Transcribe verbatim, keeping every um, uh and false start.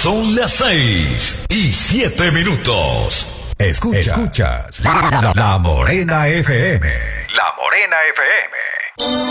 Son las seis y siete minutos. Escucha, escuchas La, la, la Morena F M. La Morena F M.